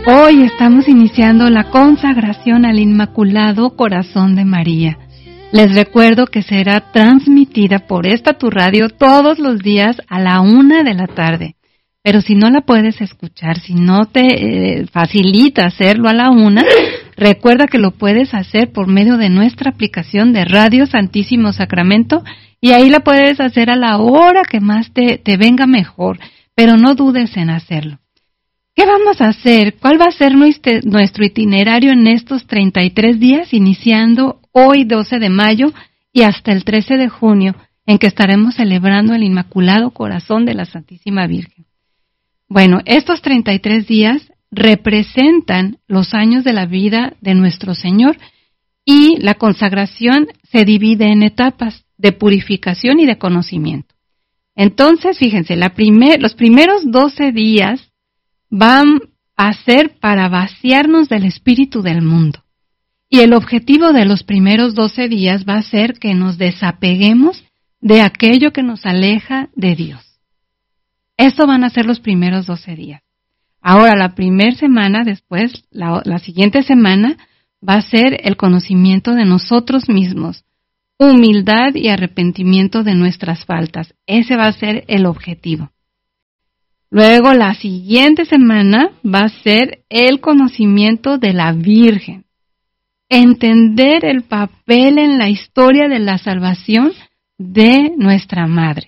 Hoy estamos iniciando la consagración al Inmaculado Corazón de María. Les recuerdo que será transmitida por esta tu radio todos los días a la 1 de la tarde. Pero si no la puedes escuchar, si no te facilita hacerlo a la 1, recuerda que lo puedes hacer por medio de nuestra aplicación de Radio Santísimo Sacramento y ahí la puedes hacer a la hora que más te venga mejor, pero no dudes en hacerlo. ¿Qué vamos a hacer? ¿Cuál va a ser nuestro itinerario en estos 33 días, iniciando hoy 12 de mayo y hasta el 13 de junio, en que estaremos celebrando el Inmaculado Corazón de la Santísima Virgen? Bueno, estos 33 días representan los años de la vida de nuestro Señor y la consagración se divide en etapas de purificación y de conocimiento. Entonces, fíjense, los primeros 12 días van a ser para vaciarnos del espíritu del mundo. Y el objetivo de los primeros 12 días va a ser que nos desapeguemos de aquello que nos aleja de Dios. Esto van a ser los primeros 12 días. Ahora, la primera semana, después, la siguiente semana, va a ser el conocimiento de nosotros mismos, humildad y arrepentimiento de nuestras faltas. Ese va a ser el objetivo. Luego, la siguiente semana va a ser el conocimiento de la Virgen. Entender el papel en la historia de la salvación de nuestra Madre.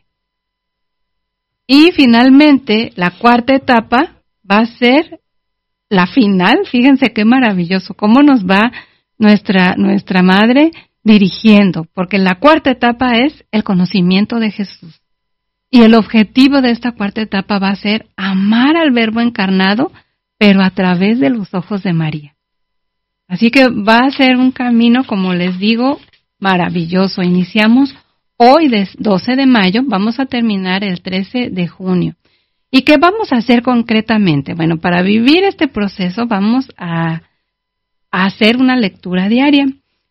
Y finalmente, la cuarta etapa va a ser la final. Fíjense qué maravilloso, cómo nos va nuestra Madre dirigiendo, porque la cuarta etapa es el conocimiento de Jesús. Y el objetivo de esta cuarta etapa va a ser amar al Verbo encarnado, pero a través de los ojos de María. Así que va a ser un camino, como les digo, maravilloso. Iniciamos hoy, 12 de mayo, vamos a terminar el 13 de junio. ¿Y qué vamos a hacer concretamente? Bueno, para vivir este proceso vamos a hacer una lectura diaria.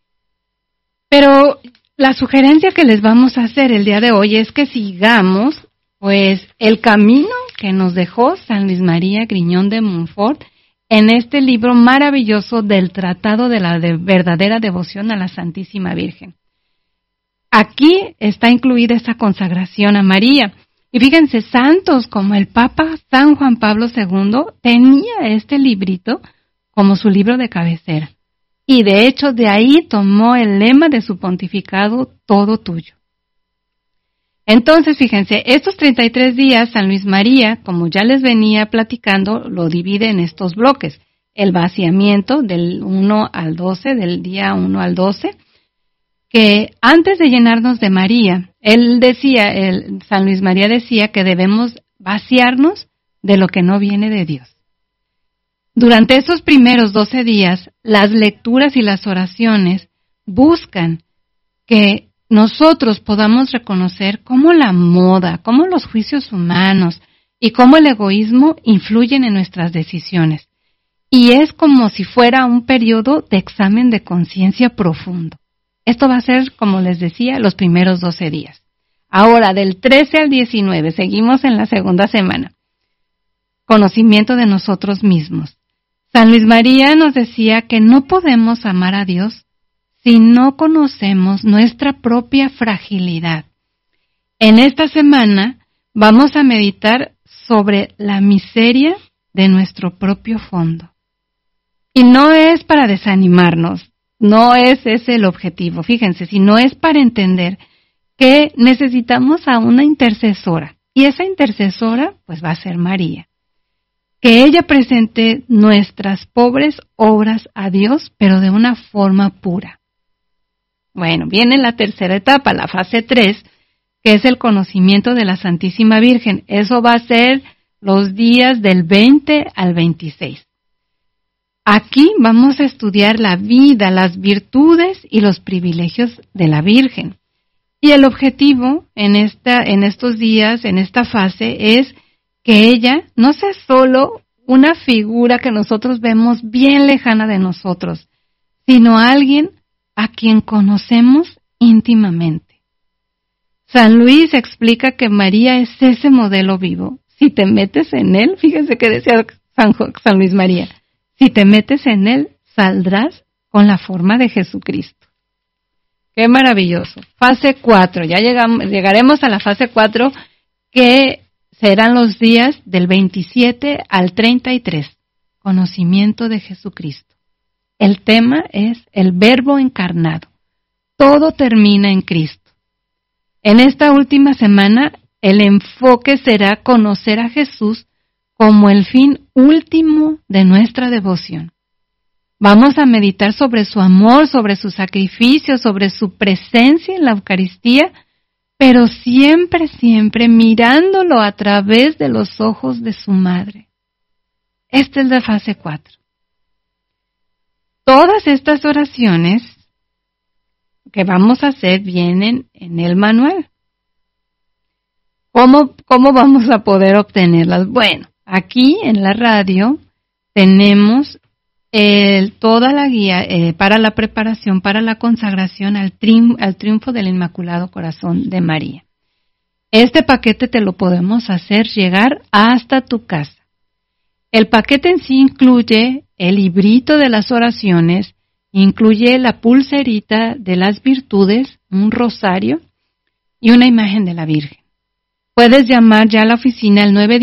Pero la sugerencia que les vamos a hacer el día de hoy es que sigamos, pues, el camino que nos dejó San Luis María Griñón de Montfort en este libro maravilloso del Tratado de la verdadera devoción a la Santísima Virgen. Aquí está incluida esta consagración a María. Y fíjense, santos como el Papa San Juan Pablo II tenía este librito como su libro de cabecera. Y de hecho de ahí tomó el lema de su pontificado, todo tuyo. Entonces, fíjense, estos 33 días San Luis María, como ya les venía platicando, lo divide en estos bloques. El vaciamiento del 1 al 12, del día 1 al 12, que antes de llenarnos de María, San Luis María decía que debemos vaciarnos de lo que no viene de Dios. Durante estos primeros 12 días, las lecturas y las oraciones buscan que nosotros podamos reconocer cómo la moda, cómo los juicios humanos y cómo el egoísmo influyen en nuestras decisiones. Y es como si fuera un periodo de examen de conciencia profundo. Esto va a ser, como les decía, los primeros 12 días. Ahora, del 13 al 19, seguimos en la segunda semana. Conocimiento de nosotros mismos. San Luis María nos decía que no podemos amar a Dios si no conocemos nuestra propia fragilidad. En esta semana vamos a meditar sobre la miseria de nuestro propio fondo. Y no es para desanimarnos, no es ese el objetivo, fíjense, sino es para entender que necesitamos a una intercesora. Y esa intercesora, pues va a ser María. Que ella presente nuestras pobres obras a Dios, pero de una forma pura. Bueno, viene la tercera etapa, la fase 3, que es el conocimiento de la Santísima Virgen. Eso va a ser los días del 20 al 26. Aquí vamos a estudiar la vida, las virtudes y los privilegios de la Virgen. Y el objetivo en estos días, en esta fase, es que ella no sea solo una figura que nosotros vemos bien lejana de nosotros, sino alguien a quien conocemos íntimamente. San Luis explica que María es ese modelo vivo. Si te metes en él, fíjense que decía San Luis María, Si te metes en él, saldrás con la forma de Jesucristo. ¡Qué maravilloso! Fase 4, ya llegaremos a la fase 4, que serán los días del 27 al 33, conocimiento de Jesucristo. El tema es el Verbo encarnado. Todo termina en Cristo. En esta última semana, el enfoque será conocer a Jesús como el fin último de nuestra devoción. Vamos a meditar sobre su amor, sobre su sacrificio, sobre su presencia en la Eucaristía, pero siempre, siempre mirándolo a través de los ojos de su madre. Esta es la fase 4. Todas estas oraciones que vamos a hacer vienen en el manual. ¿Cómo vamos a poder obtenerlas? Bueno, aquí en la radio tenemos toda la guía para la preparación, para la consagración al triunfo del Inmaculado Corazón de María. Este paquete te lo podemos hacer llegar hasta tu casa. El paquete en sí incluye el librito de las oraciones, incluye la pulserita de las virtudes, un rosario y una imagen de la Virgen. Puedes llamar ya a la oficina al